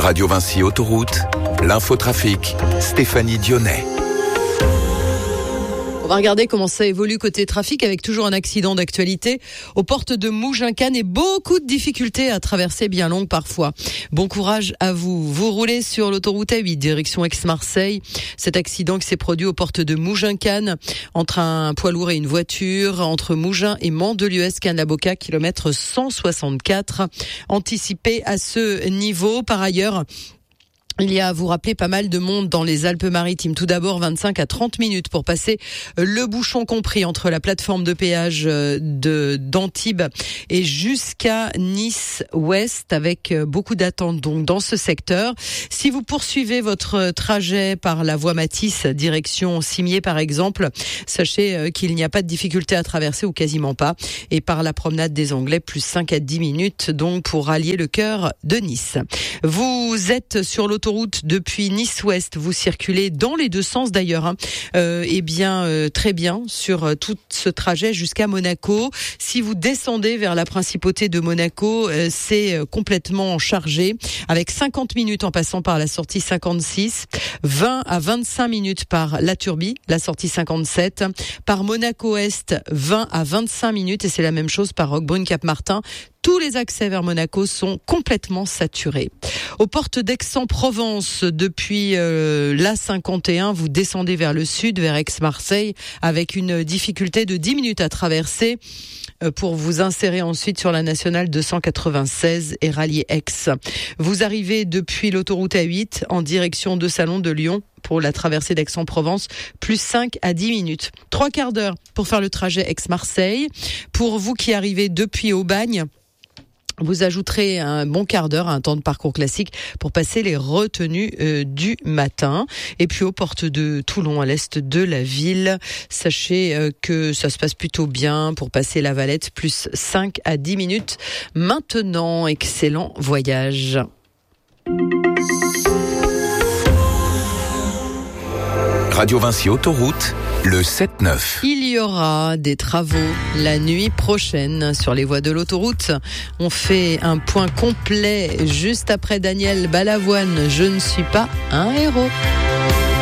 Radio Vinci Autoroute, l'infotrafic, Stéphanie Dionnet. On va regarder comment ça évolue côté trafic avec toujours un accident d'actualité aux portes de Mougins-Cannes et beaucoup de difficultés à traverser bien longues parfois. Bon courage à vous. Vous roulez sur l'autoroute A8 direction Aix-Marseille. Cet accident qui s'est produit aux portes de Mougins-Cannes entre un poids lourd et une voiture entre Mougins et Mandelieu-Cannes-la-Boca, kilomètre 164. Anticipé à ce niveau. Par ailleurs, il y a, à vous rappeler, pas mal de monde dans les Alpes-Maritimes. Tout d'abord, 25 à 30 minutes pour passer le bouchon compris entre la plateforme de péage d'Antibes et jusqu'à Nice-Ouest, avec beaucoup d'attentes donc dans ce secteur. Si vous poursuivez votre trajet par la voie Matisse, direction Cimier par exemple, sachez qu'il n'y a pas de difficulté à traverser ou quasiment pas. Et par la promenade des Anglais, plus 5 à 10 minutes donc pour rallier le cœur de Nice. Vous êtes sur l'autoroute depuis Nice-Ouest, vous circulez dans les deux sens d'ailleurs, très bien sur tout ce trajet jusqu'à Monaco. Si vous descendez vers la principauté de Monaco, c'est complètement chargé avec 50 minutes en passant par la sortie 56, 20 à 25 minutes par la Turbie, la sortie 57, par Monaco-Est 20 à 25 minutes et c'est la même chose par Roquebrune-Cap-Martin. Tous les accès vers Monaco sont complètement saturés. Aux portes d'Aix-en-Provence, depuis l'A51, vous descendez vers le sud, vers Aix-Marseille, avec une difficulté de 10 minutes à traverser pour vous insérer ensuite sur la nationale 296 et rallier Aix. Vous arrivez depuis l'autoroute A8 en direction de Salon de Lyon pour la traversée d'Aix-en-Provence, plus 5 à 10 minutes. 3 quarts d'heure pour faire le trajet Aix-Marseille. Pour vous qui arrivez depuis Aubagne, vous ajouterez un bon quart d'heure à un temps de parcours classique pour passer les retenues du matin. Et puis aux portes de Toulon, à l'est de la ville, sachez que ça se passe plutôt bien pour passer la Valette, plus 5 à 10 minutes. Maintenant, excellent voyage. Radio Vinci Autoroute, le 7-9. Il y aura des travaux la nuit prochaine sur les voies de l'autoroute. On fait un point complet juste après Daniel Balavoine. Je ne suis pas un héros.